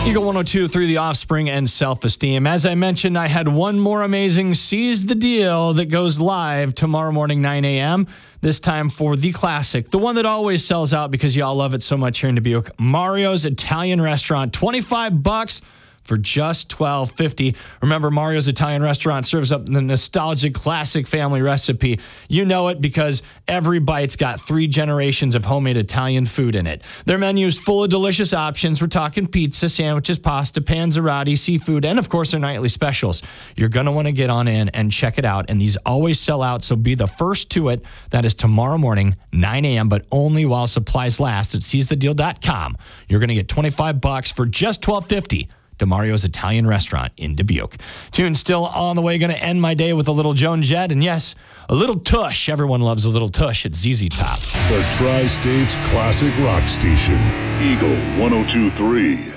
Eagle 102.3, The Offspring and Self-Esteem. As I mentioned, I had one more amazing Seize the Deal that goes live tomorrow morning, 9 a.m., this time for the classic, the one that always sells out because y'all love it so much here in Dubuque. Mario's Italian Restaurant, $25 for just $12.50. Remember, Mario's Italian Restaurant serves up the nostalgic classic family recipe. You know it because every bite's got 3 generations of homemade Italian food in it. Their menu is full of delicious options. We're talking pizza, sandwiches, pasta, panzerotti, seafood, and of course their nightly specials. You're going to want to get on in and check it out. And these always sell out, so be the first to it. That is tomorrow morning, 9 a.m., but only while supplies last at seizethedeal.com. You're going to get $25 for just $12.50. to Mario's Italian Restaurant in Dubuque. Tune still on the way. Going to end my day with a little Joan Jett. And yes, a little tush. Everyone loves a little tush at ZZ Top. The Tri-State's classic rock station. Eagle 102.3.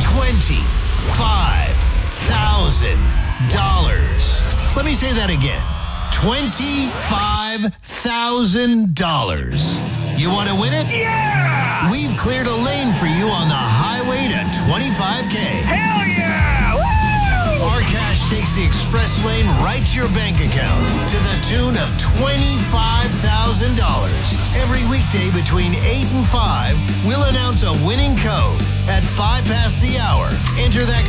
$25,000. Let me say that again. $25,000. You want to win it? Yeah! We've cleared a lane for you on the highway to 25K. Hell yeah! Woo! Our cash takes the express lane right to your bank account to the tune of $25,000. Every weekday between 8 and 5, we'll announce a winning code at 5 past the hour. Enter that